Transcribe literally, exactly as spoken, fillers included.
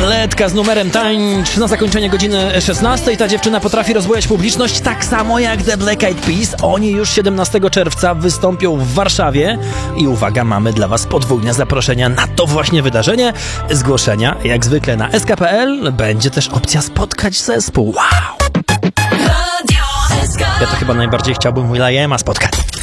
Tabletka z numerem Tańcz na zakończenie godziny szesnastej. Ta dziewczyna potrafi rozbujać publiczność tak samo jak The Black Eyed Peas. Oni już siedemnastego czerwca wystąpią w Warszawie. I uwaga, mamy dla was podwójne zaproszenia na to właśnie wydarzenie. Zgłoszenia jak zwykle na s k kropka p l. Będzie też opcja spotkać zespół. Wow! Ja to chyba najbardziej chciałbym Will.i.ama spotkać.